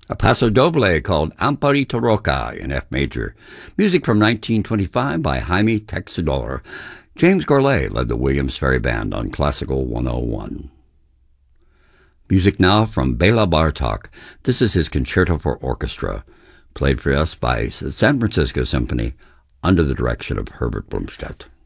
A passo doble called Amparito Rocca in F major. Music from 1925 by Jaime Texidor. James Gourlay led the Williams Ferry Band on Classical 101. Music now from Bela Bartok. This is his Concerto for Orchestra, played for us by the San Francisco Symphony under the direction of Herbert Blomstedt.